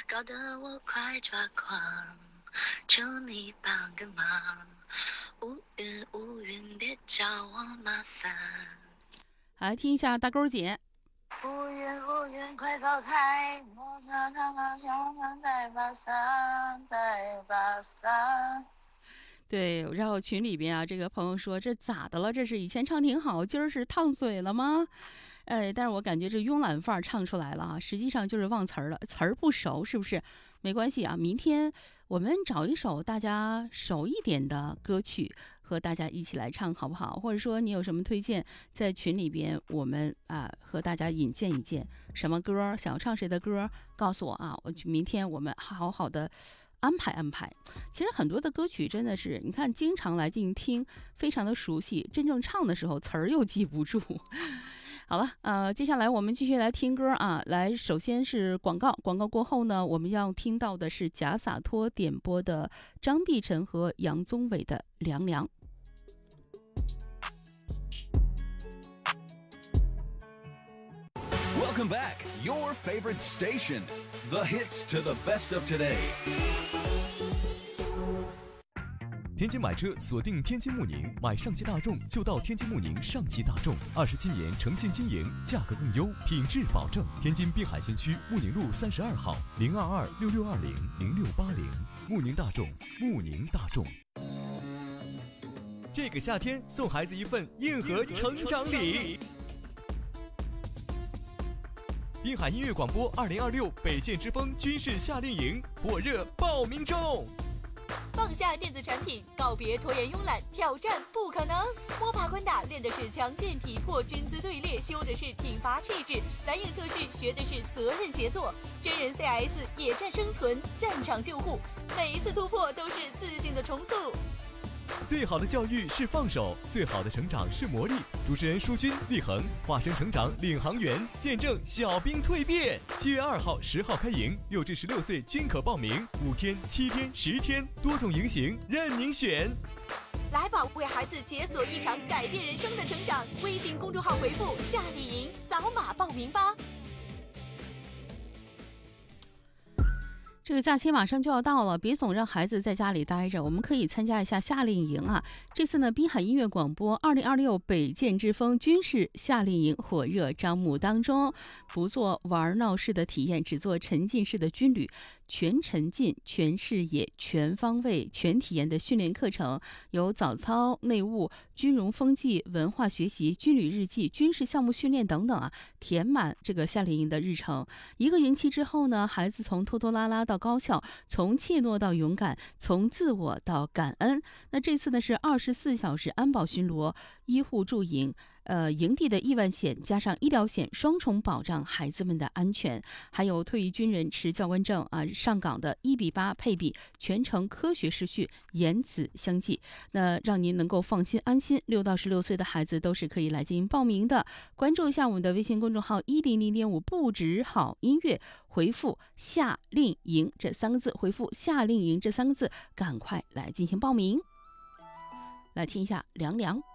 搞得我快抓狂，求你帮个忙，无缘无缘别找我麻烦。 来听一下大勾姐。 无缘无缘快走开，我常常想带把伞，带把伞。 对，然后群里边啊，这个朋友说这咋的了？这是以前唱挺好，今儿是烫嘴了吗？但是我感觉这慵懒范儿唱出来了啊，实际上就是忘词儿了，词儿不熟，是不是？没关系啊，明天我们找一首大家熟一点的歌曲，和大家一起来唱，好不好？或者说你有什么推荐，在群里边我们和大家引荐一荐，什么歌想要唱谁的歌，告诉我啊，明天我们好好的安排安排。其实很多的歌曲真的是，你看经常来进行听，非常的熟悉，真正唱的时候词儿又记不住。好了，接下来我们继续来听歌啊。来，首先是广告，广告过后呢，我们要听到的是贾洒脱点播的张碧晨和杨宗纬的《凉凉》。 Welcome back, your favorite station, the hits to the best of today. 天津买车锁定天津慕宁，买上汽大众就到天津慕宁上汽大众，27年诚信经营，价格更优，品质保证。天津滨海新区慕宁路32号02266200680，慕宁大众，慕宁大众。这个夏天送孩子一份硬核成长礼。滨海音乐广播2026北建之风军事夏令营火热报名中。 放下电子产品，告别拖延慵懒，挑战不可能。摸爬滚打练的是强健体魄，军姿队列修的是挺拔气质，蓝影特训学的是责任协作，真人 CIS 野战生存，战场救护，每一次突破都是自信的重塑。 最好的教育是放手，最好的成长是磨砺。主持人舒军、立恒化身成长领航员，见证小兵蜕变。7月2号、10号开营，6至16岁均可报名，5天、7天、10天，多种营型任您选。 来吧，为孩子解锁一场改变人生的成长。微信公众号回复夏令营，扫码报名吧。 这个假期马上就要到了，别总让孩子在家里待着，我们可以参加一下夏令营啊！这次呢，滨海音乐广播2026北建之风军事夏令营火热招募当中，不做玩闹式的体验，只做沉浸式的军旅，全沉浸、全视野、全方位、全体验的训练课程，有早操、内务、军容风纪、文化学习、军旅日记、军事项目训练等等啊，填满这个夏令营的日程。一个营期之后呢，孩子从拖拖拉拉到高效，从怯懦到勇敢，从自我到感恩。那这次呢是24小时安保巡逻、医护驻营。营地的意外险加上医疗险，双重保障孩子们的安全。还有退役军人持教官证啊，上岗的1:8配比，全程科学视讯，言辞相继。那让您能够放心安心，6到16岁的孩子都是可以来进行报名的。关注一下我们的微信公众号100.5不止好音乐，回复夏令营这3个字，回复夏令营这3个字，赶快来进行报名。来听一下凉凉。